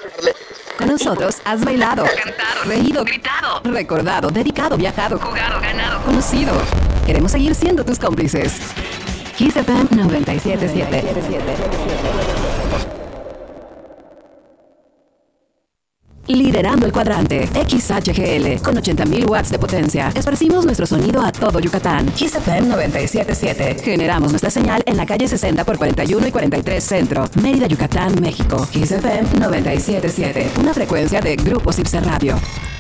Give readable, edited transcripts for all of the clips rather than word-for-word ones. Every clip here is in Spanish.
Con nosotros has bailado, Cantado, reído, gritado, recordado, dedicado, viajado, jugado, ganado. conocido. Queremos seguir siendo tus cómplices. Kiss FM 97.7. Liderando el cuadrante XHGL con 80.000 watts de potencia. Esparcimos nuestro sonido a todo Yucatán. Kiss FM 97.7. Generamos nuestra señal en la calle 60 por 41 y 43 Centro, Mérida, Yucatán, México. Kiss FM 97.7. Una frecuencia de Grupo Cipse Radio.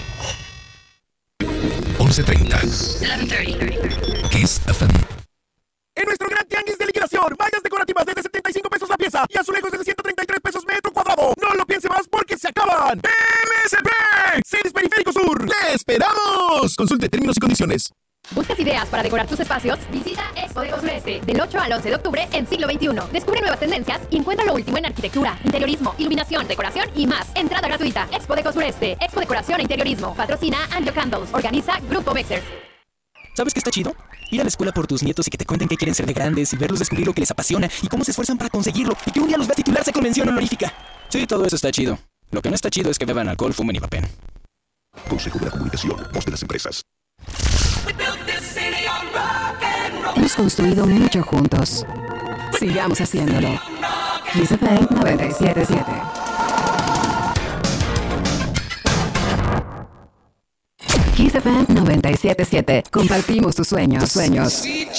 11:30. 11:30. Kiss FM. En nuestro gran tianguis de liquidación, vallas decorativas desde 75 pesos la pieza y azulejos desde 133 pesos metro cuadrado. No lo piense más porque se acaban. MSP, Celis Periférico Sur. ¡Le esperamos! Consulte términos y condiciones. ¿Buscas ideas para decorar tus espacios? Visita Expo Deco Sureste del 8 al 11 de octubre en Siglo XXI. Descubre nuevas tendencias y encuentra lo último en arquitectura, interiorismo, iluminación, decoración y más. Entrada gratuita. Expo Deco Sureste. Expo Decoración e Interiorismo. Patrocina Angio Candles. Organiza Grupo Vexers. ¿Sabes qué está chido? Ir a la escuela por tus nietos y que te cuenten qué quieren ser de grandes y verlos descubrir lo que les apasiona y cómo se esfuerzan para conseguirlo y que un día los veas titularse con mención honorífica. Sí, todo eso está chido. Lo que no está chido es que beban alcohol, fumen y vapen. Consejo de la Comunicación, voz de las empresas. Hemos construido mucho juntos. Sigamos haciéndolo. Kiss FM 97.7. Kiss FM 97.7. Compartimos tus sueños.